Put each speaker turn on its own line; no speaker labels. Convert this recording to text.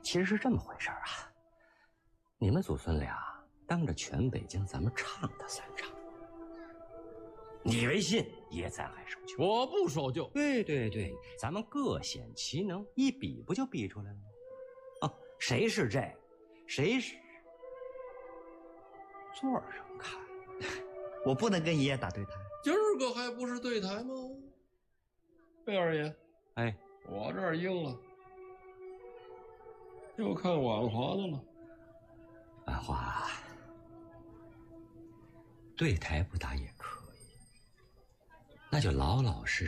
其实是这么回事啊，你们祖孙俩当着全北京咱们唱的3场，你违信，爷咱还守旧。
我不守旧。
对，咱们各显其能，一比不就比出来了吗？哦，谁是这，谁是座上看。
我不能跟爷爷打对台。
今儿个还不是对台吗？贝二爷，
哎，
我这儿应了，又看婉华的了。
婉华，对台不打也可以，那就老老实